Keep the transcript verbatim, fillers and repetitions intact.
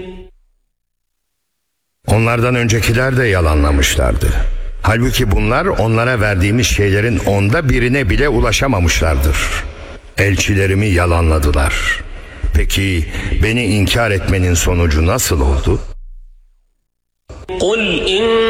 Onlardan öncekiler de yalanlamışlardı. Halbuki bunlar onlara verdiğimiz şeylerin onda birine bile ulaşamamışlardır. Elçilerimi yalanladılar. Peki beni inkar etmenin sonucu nasıl oldu?